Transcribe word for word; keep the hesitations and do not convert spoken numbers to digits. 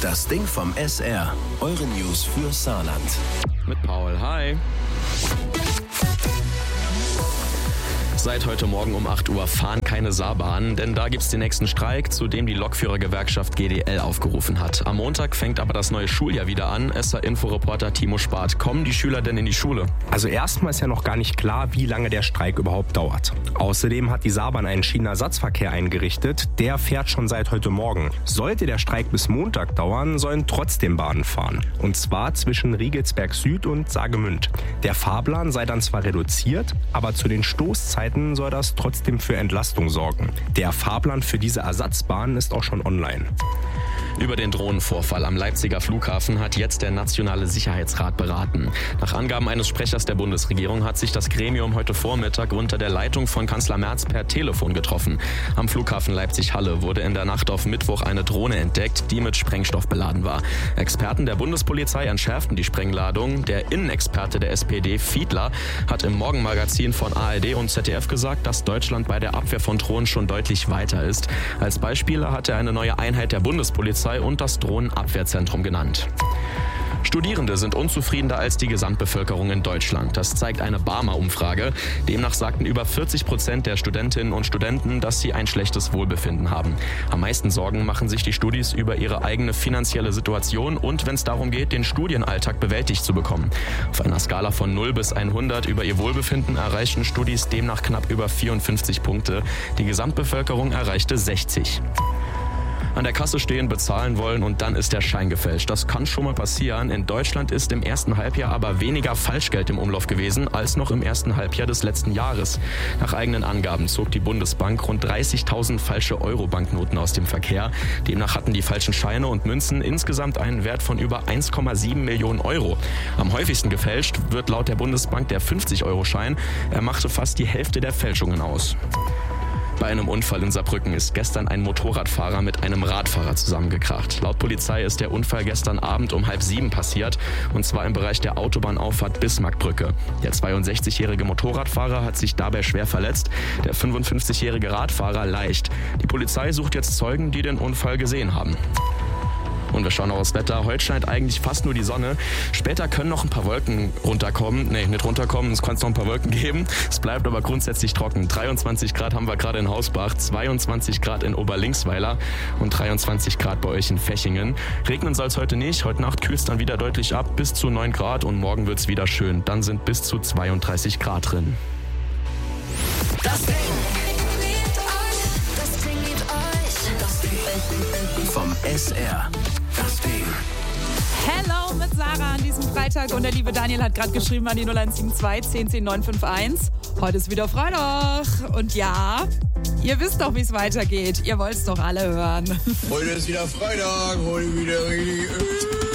Das Ding vom S R. Eure News für Saarland. Mit Paul, hi. Seit heute Morgen um acht Uhr fahren keine Saarbahnen, denn da gibt's den nächsten Streik, zu dem die Lokführergewerkschaft G D L aufgerufen hat. Am Montag fängt aber das neue Schuljahr wieder an. S R-Info-Reporter Timo Spart. Kommen die Schüler denn in die Schule? Also erstmal ist ja noch gar nicht klar, wie lange der Streik überhaupt dauert. Außerdem hat die Saarbahn einen Schienenersatzverkehr eingerichtet. Der fährt schon seit heute Morgen. Sollte der Streik bis Montag dauern, sollen trotzdem Bahnen fahren. Und zwar zwischen Riegelsberg Süd und Saargemünd. Der Fahrplan sei dann zwar reduziert, aber zu den Stoßzeiten soll das trotzdem für Entlastung sorgen. Der Fahrplan für diese Ersatzbahn ist auch schon online. Über den Drohnenvorfall am Leipziger Flughafen hat jetzt der Nationale Sicherheitsrat beraten. Nach Angaben eines Sprechers der Bundesregierung hat sich das Gremium heute Vormittag unter der Leitung von Kanzler Merz per Telefon getroffen. Am Flughafen Leipzig-Halle wurde in der Nacht auf Mittwoch eine Drohne entdeckt, die mit Sprengstoff beladen war. Experten der Bundespolizei entschärften die Sprengladung. Der Innenexperte der S P D, Fiedler, hat im Morgenmagazin von A R D und Z D F gesagt, dass Deutschland bei der Abwehr von Drohnen schon deutlich weiter ist. Als Beispiele hat er eine neue Einheit der Bundespolizei und das Drohnenabwehrzentrum genannt. Studierende sind unzufriedener als die Gesamtbevölkerung in Deutschland. Das zeigt eine Barmer-Umfrage. Demnach sagten über vierzig Prozent der Studentinnen und Studenten, dass sie ein schlechtes Wohlbefinden haben. Am meisten Sorgen machen sich die Studis über ihre eigene finanzielle Situation und wenn es darum geht, den Studienalltag bewältigt zu bekommen. Auf einer Skala von null bis hundert über ihr Wohlbefinden erreichten Studis demnach knapp über vierundfünfzig Punkte. Die Gesamtbevölkerung erreichte sechzig. An der Kasse stehen, bezahlen wollen und dann ist der Schein gefälscht. Das kann schon mal passieren. In Deutschland ist im ersten Halbjahr aber weniger Falschgeld im Umlauf gewesen als noch im ersten Halbjahr des letzten Jahres. Nach eigenen Angaben zog die Bundesbank rund dreißigtausend falsche Euro-Banknoten aus dem Verkehr. Demnach hatten die falschen Scheine und Münzen insgesamt einen Wert von über eins Komma sieben Millionen Euro. Am häufigsten gefälscht wird laut der Bundesbank der fünfzig-Euro-Schein. Er machte fast die Hälfte der Fälschungen aus. Bei einem Unfall in Saarbrücken ist gestern ein Motorradfahrer mit einem Radfahrer zusammengekracht. Laut Polizei ist der Unfall gestern Abend um halb sieben passiert, und zwar im Bereich der Autobahnauffahrt Bismarckbrücke. Der zweiundsechzigjährige Motorradfahrer hat sich dabei schwer verletzt, der fünfundfünfzigjährige Radfahrer leicht. Die Polizei sucht jetzt Zeugen, die den Unfall gesehen haben. Und wir schauen auch aufs Wetter. Heute scheint eigentlich fast nur die Sonne. Später können noch ein paar Wolken runterkommen. Nee, nicht runterkommen, es kann noch ein paar Wolken geben. Es bleibt aber grundsätzlich trocken. dreiundzwanzig Grad haben wir gerade in Hausbach, zweiundzwanzig Grad in Oberlinksweiler und dreiundzwanzig Grad bei euch in Fechingen. Regnen soll es heute nicht. Heute Nacht kühlt es dann wieder deutlich ab, bis zu neun Grad und morgen wird es wieder schön. Dann sind bis zu zweiunddreißig Grad drin. Das Ding. Das Ding mit euch. Das Ding vom S R. Das Ding. Hello mit Sarah an diesem Freitag und der liebe Daniel hat gerade geschrieben an die null eins sieben zwei zehn zehn neun fünf eins. Heute ist wieder Freitag und ja, ihr wisst doch, wie es weitergeht. Ihr wollt es doch alle hören. Heute ist wieder Freitag, heute wieder richtig...